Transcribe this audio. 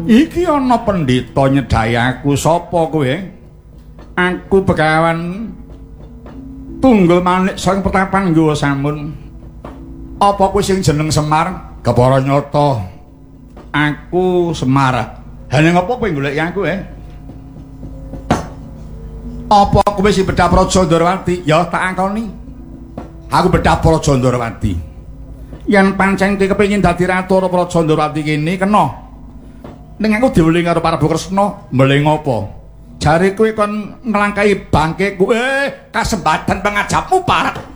Iki ana pendhita nyedhaki aku. Sapa kowe? Aku Begawan Tunggul Manik saking Pertapan Nggawa Samun. Apa kowe sing jeneng Semar? Kepara nyata. Aku Semar. Hane ngopo kowe goleki aku, Apa kowe si Bedhah Praja Ndrawati? Ya tak angkoni. Aku Bedhah Praja Ndrawati. Yen pancen kowe kepengin dadi ratu Praja Ndrawati kene kena. Ning aku diweling karo Prabu Kresna, mling apa? Jare kowe kon nglangkahi bangke kowe kasembadan pengajapmu parek.